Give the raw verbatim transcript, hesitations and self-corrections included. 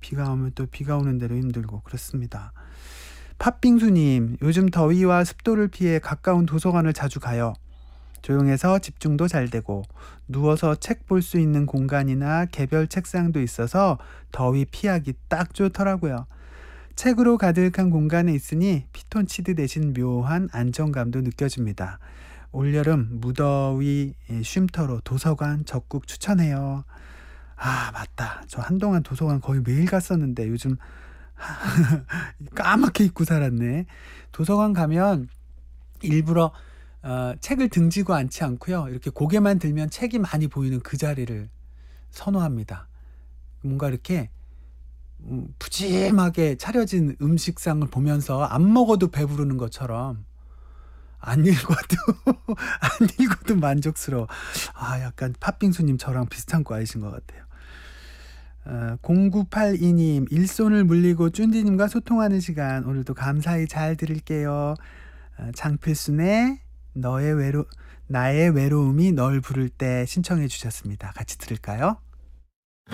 비가 오면 또 비가 오는 대로 힘들고 그렇습니다. 팥빙수님, 요즘 더위와 습도를 피해 가까운 도서관을 자주 가요. 조용해서 집중도 잘 되고 누워서 책 볼 수 있는 공간이나 개별 책상도 있어서 더위 피하기 딱 좋더라고요. 책으로 가득한 공간에 있으니 피톤치드 대신 묘한 안정감도 느껴집니다. 올여름 무더위 쉼터로 도서관 적극 추천해요. 아, 맞다. 저 한동안 도서관 거의 매일 갔었는데 요즘 까맣게 잊고 살았네. 도서관 가면 일부러 어, 책을 등지고 앉지 않고요. 이렇게 고개만 들면 책이 많이 보이는 그 자리를 선호합니다. 뭔가 이렇게 음, 푸짐하게 차려진 음식상을 보면서 안 먹어도 배부르는 것처럼 안 읽어도 안 읽어도 만족스러워. 아, 약간 팥빙수님 저랑 비슷한 과이신 것 같아요. 어, 공구팔이님, 일손을 물리고 쭌디님과 소통하는 시간 오늘도 감사히 잘 들을게요. 어, 장필순의 너의 외로 나의 외로움이 널 부를 때 신청해 주셨습니다. 같이 들을까요?